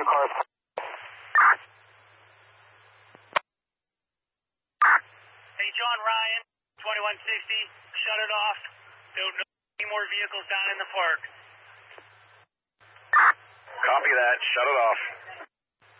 your car. Hey, John Ryan, 2160, shut it off. Don't know any more vehicles down in the park. Copy that. Shut it off.